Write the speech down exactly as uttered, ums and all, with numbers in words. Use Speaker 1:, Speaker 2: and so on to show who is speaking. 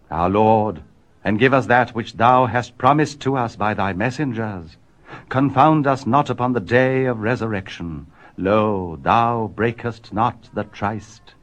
Speaker 1: Our Lord, and give us that which thou hast promised to us by thy messengers. Confound us not upon the day of resurrection. Lo, thou breakest not the tryst.